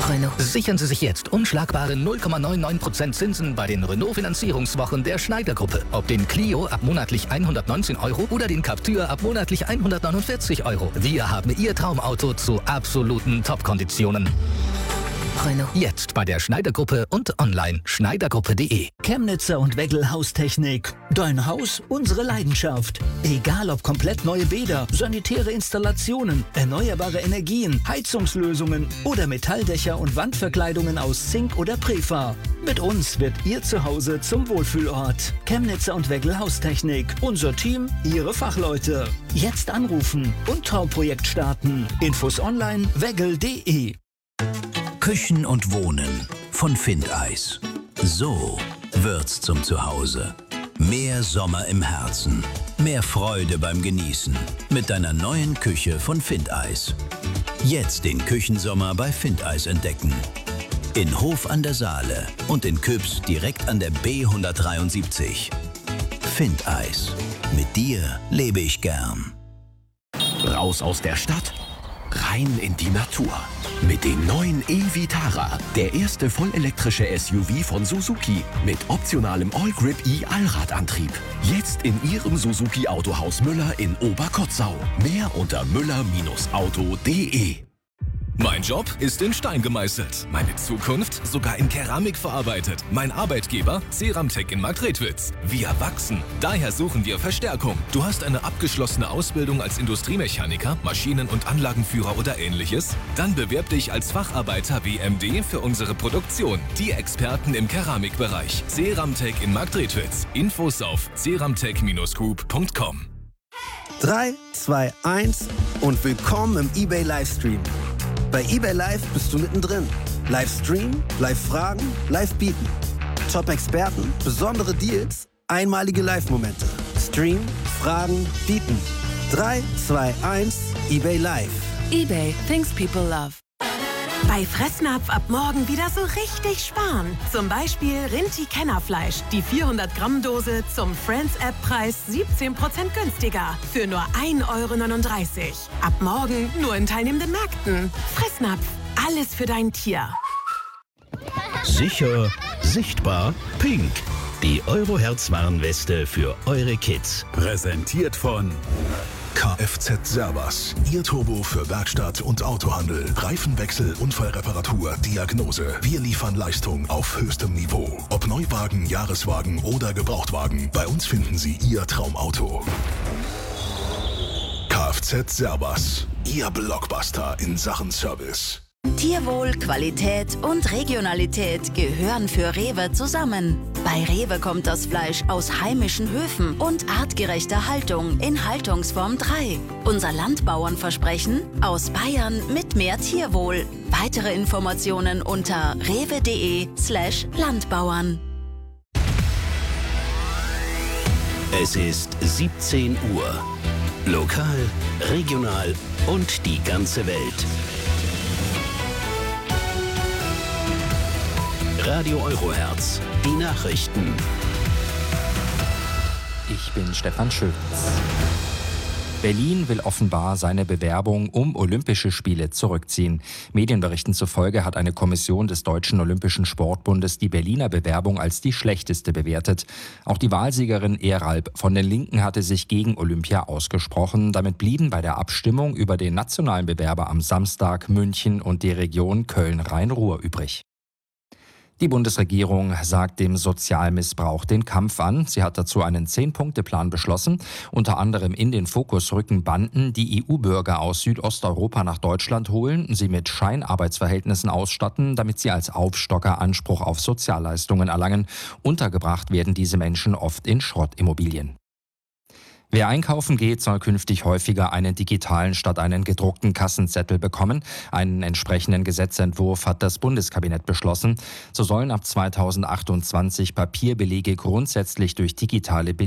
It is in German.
Renault. Sichern Sie sich jetzt unschlagbare 0,99% Zinsen bei den Renault-Finanzierungswochen der Schneider-Gruppe. Ob den Clio ab monatlich 119 € oder den Captur ab monatlich 149 €. Wir haben Ihr Traumauto zu absoluten Top-Konditionen. Renault. Jetzt bei der Schneider-Gruppe und online schneidergruppe.de. Chemnitzer und Weggel Haustechnik. Dein Haus, unsere Leidenschaft. Egal ob komplett neue Bäder, sanitäre Installationen, erneuerbare Energien, Heizungslösungen oder Metalldächer und Wandverkleidungen aus Zink oder Prefa. Mit uns wird Ihr Zuhause zum Wohlfühlort. Chemnitzer und Weggel Haustechnik. Unser Team, Ihre Fachleute. Jetzt anrufen und Traumprojekt starten. Infos online weggel.de. Küchen und Wohnen von Findeis. So wird's zum Zuhause. Mehr Sommer im Herzen. Mehr Freude beim Genießen. Mit deiner neuen Küche von Findeis. Jetzt den Küchensommer bei Findeis entdecken. In Hof an der Saale und in Küps direkt an der B173. Findeis. Mit dir lebe ich gern. Raus aus der Stadt, rein in die Natur. Mit dem neuen e-Vitara, der erste vollelektrische SUV von Suzuki mit optionalem All-Grip E-Allradantrieb. Jetzt in Ihrem Suzuki Autohaus Müller in Oberkotzau. Mehr unter müller-auto.de. Mein Job ist in Stein gemeißelt. Meine Zukunft sogar in Keramik verarbeitet. Mein Arbeitgeber Ceramtech in Marktredwitz. Wir wachsen. Daher suchen wir Verstärkung. Du hast eine abgeschlossene Ausbildung als Industriemechaniker, Maschinen- und Anlagenführer oder ähnliches? Dann bewirb dich als Facharbeiter WMD für unsere Produktion. Die Experten im Keramikbereich. Ceramtech in Marktredwitz. Infos auf ceramtech-group.com. 3, 2, 1 und willkommen im eBay Livestream. Bei eBay Live bist du mittendrin. Livestream, Live-Fragen, Live-Bieten. Top-Experten, besondere Deals, einmalige Live-Momente. Stream, Fragen, Bieten. 3, 2, 1, eBay Live. eBay, things people love. Bei Fressnapf ab morgen wieder so richtig sparen. Zum Beispiel Rinti-Kennerfleisch. Die 400-Gramm-Dose zum Friends-App-Preis 17% günstiger. Für nur 1,39 €. Ab morgen nur in teilnehmenden Märkten. Fressnapf. Alles für dein Tier. Sicher, sichtbar, pink. Die Euroherz-Warnweste für eure Kids. Präsentiert von Kfz Servas. Ihr Turbo für Werkstatt und Autohandel. Reifenwechsel, Unfallreparatur, Diagnose. Wir liefern Leistung auf höchstem Niveau. Ob Neuwagen, Jahreswagen oder Gebrauchtwagen. Bei uns finden Sie Ihr Traumauto. Kfz Servas. Ihr Blockbuster in Sachen Service. Tierwohl, Qualität und Regionalität gehören für Rewe zusammen. Bei Rewe kommt das Fleisch aus heimischen Höfen und artgerechter Haltung in Haltungsform 3. Unser Landbauernversprechen: aus Bayern mit mehr Tierwohl. Weitere Informationen unter rewe.de/Landbauern. Es ist 17 Uhr. Lokal, regional und die ganze Welt. Radio Euroherz, die Nachrichten. Ich bin Stefan Schütz. Berlin will offenbar seine Bewerbung um Olympische Spiele zurückziehen. Medienberichten zufolge hat eine Kommission des Deutschen Olympischen Sportbundes die Berliner Bewerbung als die schlechteste bewertet. Auch die Wahlsiegerin Eralb von den Linken hatte sich gegen Olympia ausgesprochen. Damit blieben bei der Abstimmung über den nationalen Bewerber am Samstag München und die Region Köln-Rhein-Ruhr übrig. Die Bundesregierung sagt dem Sozialmissbrauch den Kampf an. Sie hat dazu einen 10-Punkte-Plan beschlossen. Unter anderem in den Fokus rücken Banden, die EU-Bürger aus Südosteuropa nach Deutschland holen, sie mit Scheinarbeitsverhältnissen ausstatten, damit sie als Aufstocker Anspruch auf Sozialleistungen erlangen. Untergebracht werden diese Menschen oft in Schrottimmobilien. Wer einkaufen geht, soll künftig häufiger einen digitalen statt einen gedruckten Kassenzettel bekommen. Einen entsprechenden Gesetzentwurf hat das Bundeskabinett beschlossen. So sollen ab 2028 Papierbelege grundsätzlich durch digitale